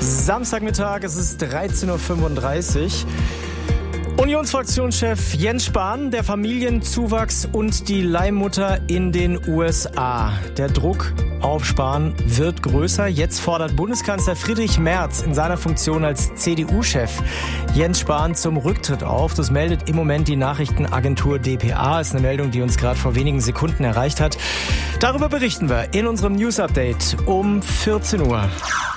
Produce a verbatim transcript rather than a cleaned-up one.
Samstagmittag, es ist dreizehn Uhr fünfunddreißig. Unionsfraktionschef Jens Spahn, der Familienzuwachs und die Leihmutter in den U S A. Der Druck auf Spahn wird größer. Jetzt fordert Bundeskanzler Friedrich Merz in seiner Funktion als C D U-Chef Jens Spahn zum Rücktritt auf. Das meldet im Moment die Nachrichtenagentur D P A. Das ist eine Meldung, die uns gerade vor wenigen Sekunden erreicht hat. Darüber berichten wir in unserem News Update um vierzehn Uhr.